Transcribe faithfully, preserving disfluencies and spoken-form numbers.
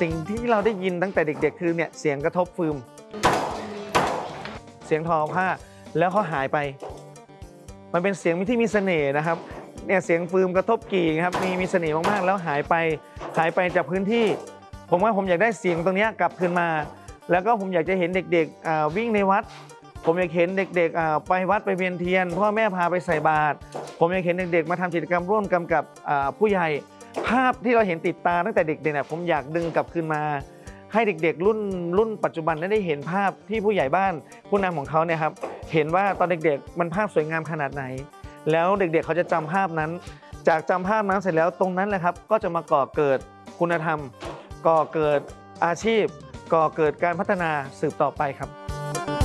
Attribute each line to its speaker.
Speaker 1: สิ่งที่เราได้ยินตั้งแต่เด็กๆคือเนี่ยเสียงกระทบฟืมเสียงทอผ้าแล้วเขาหายไปมันเป็นเสียงที่มีเสน่ห์นะครับเนี่ยเสียงฟืมกระทบกี่ครับมีมีเสน่ห์มากๆแล้วหายไปหายไปจากพื้นที่ผมว่าผมอยากได้เสียงตรงนี้กลับคืนมาแล้วก็ผมอยากจะเห็นเด็กๆวิ่งในวัดผมอยากเห็นเด็กๆไปวัดไปเวียนเทียนพ่อแม่พาไปใส่บาตรผมอยากเห็นเด็กๆมาทำกิจกรรมร่วมกันกับผู้ใหญ่ภาพที่เราเห็นติดตาตั้งแต่เด็กๆเนี่ยผมอยากดึงกลับคืนมาให้เด็กๆรุ่นรุ่นปัจจุบันได้เห็นภาพที่ผู้ใหญ่บ้านผู้นำของเขาเนี่ยครับเห็นว่าตอนเด็กๆมันภาพสวยงามขนาดไหนแล้วเด็กๆเขาจะจำภาพนั้นจากจำภาพนั้นเสร็จแล้วตรงนั้นแหละครับก็จะมาก่อเกิดคุณธรรมก่อเกิดอาชีพก่อเกิดการพัฒนาสืบต่อไปครับ